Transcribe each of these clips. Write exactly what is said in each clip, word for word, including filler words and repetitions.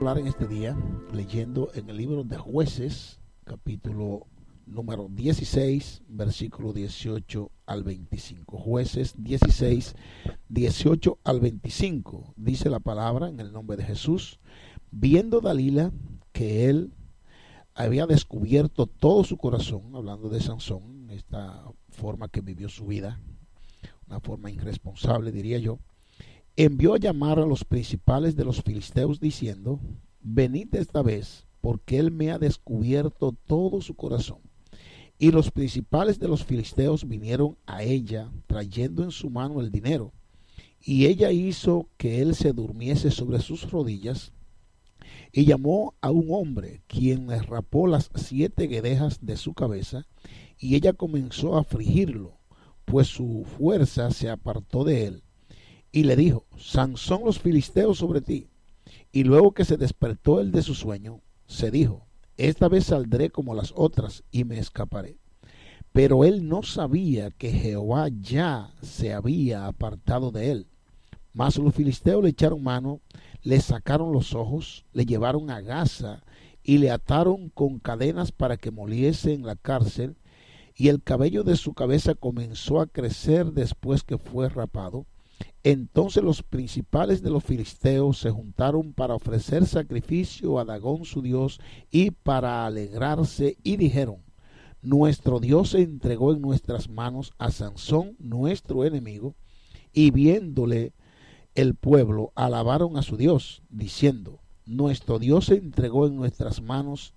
Hablar en este día leyendo en el libro de Jueces, capítulo número dieciséis, versículo dieciocho al veinticinco. Jueces dieciséis, dieciocho al veinticinco. Dice la palabra en el nombre de Jesús: viendo Dalila que él había descubierto todo su corazón, hablando de Sansón, esta forma que vivió su vida, una forma irresponsable, diría yo, envió a llamar a los principales de los filisteos diciendo: venid esta vez, porque él me ha descubierto todo su corazón. Y los principales de los filisteos vinieron a ella, trayendo en su mano el dinero. Y ella hizo que él se durmiese sobre sus rodillas, y llamó a un hombre, quien le rapó las siete guedejas de su cabeza, y ella comenzó a afligirlo, pues su fuerza se apartó de él. Y le dijo: Sansón, los filisteos sobre ti. Y luego que se despertó él de su sueño, se dijo: esta vez saldré como las otras y me escaparé. Pero él no sabía que Jehová ya se había apartado de él. Mas los filisteos le echaron mano, le sacaron los ojos, le llevaron a Gaza y le ataron con cadenas para que moliese en la cárcel. Y el cabello de su cabeza comenzó a crecer después que fue rapado. Entonces los principales de los filisteos se juntaron para ofrecer sacrificio a Dagón su dios y para alegrarse, y dijeron: nuestro Dios se entregó en nuestras manos a Sansón, nuestro enemigo. Y viéndole el pueblo, alabaron a su Dios, diciendo: nuestro Dios se entregó en nuestras manos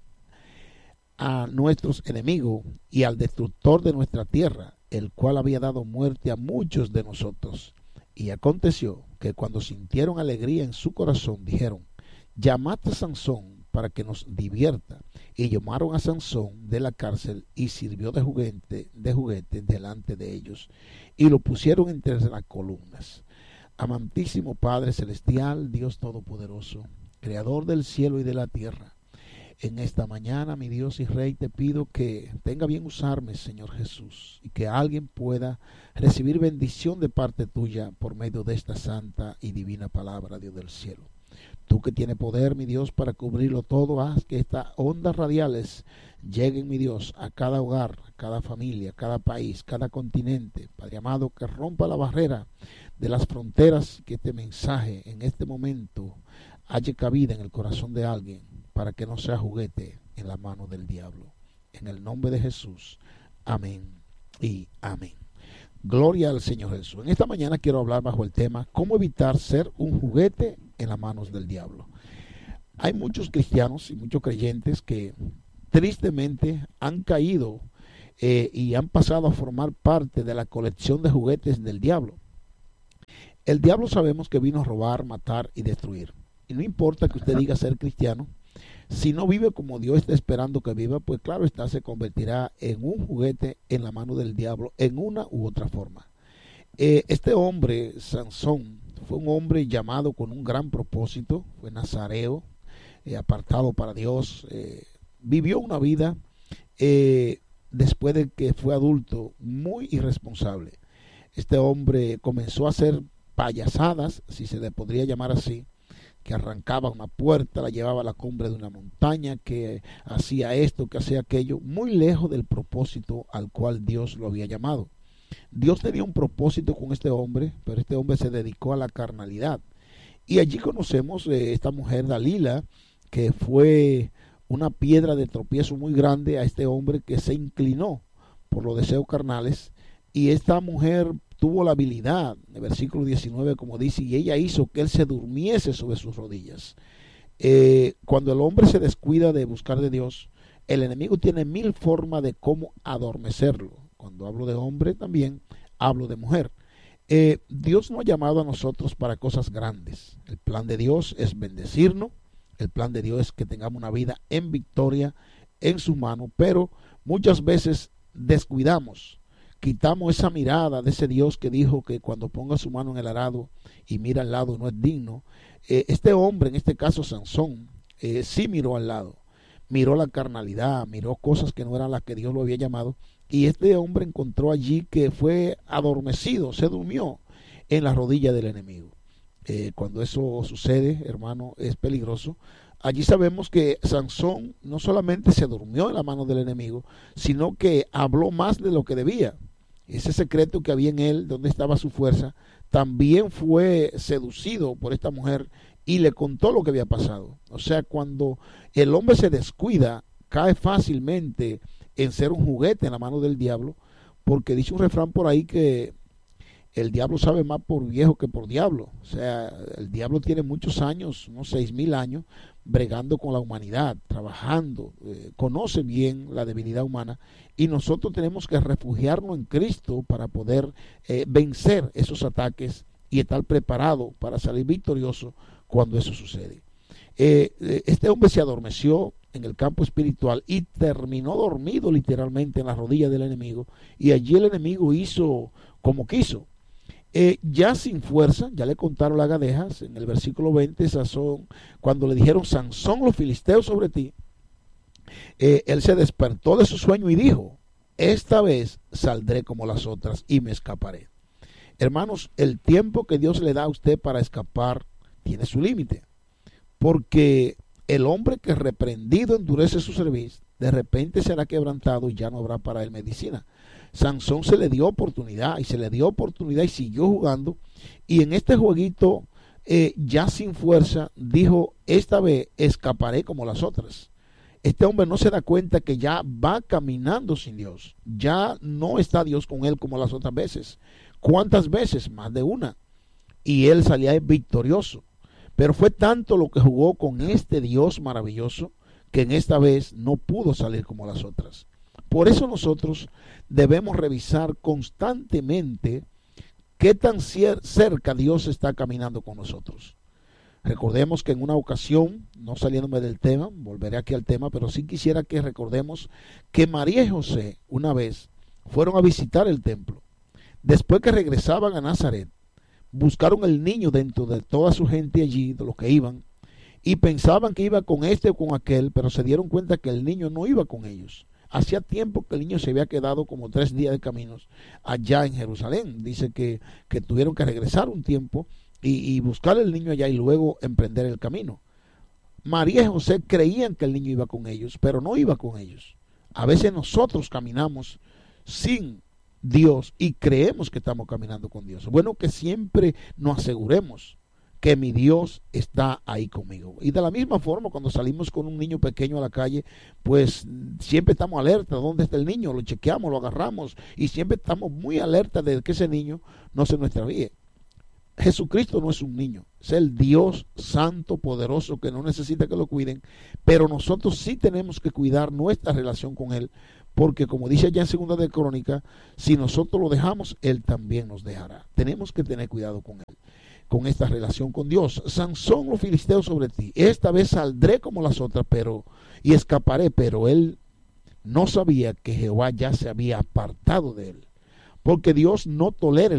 a nuestros enemigos y al destructor de nuestra tierra, el cual había dado muerte a muchos de nosotros. Y aconteció que cuando sintieron alegría en su corazón, dijeron: llamad a Sansón para que nos divierta. Y llamaron a Sansón de la cárcel, y sirvió de juguete, de juguete delante de ellos, y lo pusieron entre las columnas. Amantísimo Padre celestial, Dios todopoderoso, creador del cielo y de la tierra, en esta mañana, mi Dios y Rey, te pido que tenga bien usarme, Señor Jesús, y que alguien pueda recibir bendición de parte tuya por medio de esta santa y divina palabra, Dios del cielo. Tú que tienes poder, mi Dios, para cubrirlo todo, haz que estas ondas radiales lleguen, mi Dios, a cada hogar, a cada familia, a cada país, cada continente. Padre amado, que rompa la barrera de las fronteras, que este mensaje en este momento haya cabida en el corazón de alguien, para que no sea juguete en la mano del diablo. En el nombre de Jesús, amén y amén. Gloria al Señor Jesús. En esta mañana quiero hablar bajo el tema: ¿cómo evitar ser un juguete en las manos del diablo? Hay muchos cristianos y muchos creyentes que tristemente han caído eh, y han pasado a formar parte de la colección de juguetes del diablo. El diablo sabemos que vino a robar, matar y destruir. Y no importa que usted diga ser cristiano, si no vive como Dios está esperando que viva, pues claro está, se convertirá en un juguete en la mano del diablo en una u otra forma. Eh, este hombre, Sansón, fue un hombre llamado con un gran propósito, fue nazareo, eh, apartado para Dios, eh, vivió una vida eh, después de que fue adulto muy irresponsable. Este hombre comenzó a hacer payasadas, si se le podría llamar así, que arrancaba una puerta, la llevaba a la cumbre de una montaña, que hacía esto, que hacía aquello, muy lejos del propósito al cual Dios lo había llamado. Dios tenía un propósito con este hombre, pero este hombre se dedicó a la carnalidad. Y allí conocemos eh, esta mujer Dalila, que fue una piedra de tropiezo muy grande a este hombre que se inclinó por los deseos carnales. Y esta mujer tuvo la habilidad, en el versículo diecinueve, como dice, y ella hizo que él se durmiese sobre sus rodillas. Eh, cuando el hombre se descuida de buscar de Dios, el enemigo tiene mil formas de cómo adormecerlo. Cuando hablo de hombre también hablo de mujer. Eh, Dios nos ha llamado a nosotros para cosas grandes. El plan de Dios es bendecirnos. El plan de Dios es que tengamos una vida en victoria en su mano, pero muchas veces descuidamos. Quitamos esa mirada de ese Dios que dijo que cuando ponga su mano en el arado y mira al lado no es digno. Eh, este hombre, en este caso Sansón, eh, sí miró al lado, miró la carnalidad, miró cosas que no eran las que Dios lo había llamado, y este hombre encontró allí que fue adormecido, se durmió en la rodilla del enemigo. Eh, cuando eso sucede, hermano, es peligroso. allí sabemos que Sansón no solamente se durmió en la mano del enemigo, sino que habló más de lo que debía. Ese secreto que había en él, donde estaba su fuerza, también fue seducido por esta mujer y le contó lo que había pasado. O sea, cuando el hombre se descuida, cae fácilmente en ser un juguete en la mano del diablo, porque dice un refrán por ahí que el diablo sabe más por viejo que por diablo. O sea, el diablo tiene muchos años, unos seis mil años, bregando con la humanidad, trabajando, eh, conoce bien la debilidad humana, y nosotros tenemos que refugiarnos en Cristo para poder eh, vencer esos ataques y estar preparado para salir victorioso cuando eso sucede. Eh, eh, este hombre se adormeció en el campo espiritual y terminó dormido literalmente en las rodillas del enemigo, y allí el enemigo hizo como quiso. Eh, ya sin fuerza, ya le contaron las gadejas, en el versículo veinte, Sansón, cuando le dijeron, Sansón, los filisteos sobre ti, eh, él se despertó de su sueño y dijo, esta vez saldré como las otras y me escaparé. Hermanos, el tiempo que Dios le da a usted para escapar tiene su límite, porque el hombre que reprendido endurece su cerviz, de repente será quebrantado y ya no habrá para él medicina. Sansón se le dio oportunidad y se le dio oportunidad y siguió jugando, y en este jueguito eh, ya sin fuerza dijo, esta vez escaparé como las otras. Este hombre no se da cuenta que ya va caminando sin Dios, ya no está Dios con él como las otras veces. ¿Cuántas veces? Más de una. Y él salía victorioso, pero fue tanto lo que jugó con este Dios maravilloso que en esta vez no pudo salir como las otras. Por eso nosotros debemos revisar constantemente qué tan cerca Dios está caminando con nosotros. Recordemos que en una ocasión, no saliéndome del tema, volveré aquí al tema, pero sí quisiera que recordemos que María y José una vez fueron a visitar el templo. Después que regresaban a Nazaret, buscaron el niño dentro de toda su gente allí, de los que iban, y pensaban que iba con este o con aquel, pero se dieron cuenta que el niño no iba con ellos. Hacía tiempo que el niño se había quedado como tres días de caminos allá en Jerusalén. Dice que, que tuvieron que regresar un tiempo y, y buscar el niño allá y luego emprender el camino. María y José creían que el niño iba con ellos, pero no iba con ellos. A veces nosotros caminamos sin Dios y creemos que estamos caminando con Dios. Bueno, que siempre nos aseguremos que mi Dios está ahí conmigo. Y de la misma forma, cuando salimos con un niño pequeño a la calle, pues siempre estamos alerta. ¿Dónde está el niño? Lo chequeamos, lo agarramos, y siempre estamos muy alerta de que ese niño no se nos extravíe. Jesucristo no es un niño, es el Dios santo, poderoso, que no necesita que lo cuiden, pero nosotros sí tenemos que cuidar nuestra relación con Él, porque como dice allá en Segunda de Crónica, si nosotros lo dejamos, Él también nos dejará. Tenemos que tener cuidado con Él, con esta relación con Dios. Sansón, los filisteos sobre ti, esta vez saldré como las otras, pero y escaparé, pero él no sabía que Jehová ya se había apartado de él, porque Dios no tolera el